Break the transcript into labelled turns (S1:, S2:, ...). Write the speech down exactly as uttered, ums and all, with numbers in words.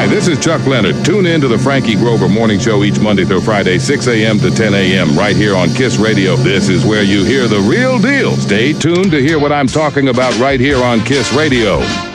S1: this is Chuck Leonard. Tune in to the Frankie Grover Morning Show each Monday through Friday, six a.m. to ten a.m. right here on Kiss Radio. This is where you hear the real deal. Stay tuned to hear what I'm talking about right here on Kiss Radio.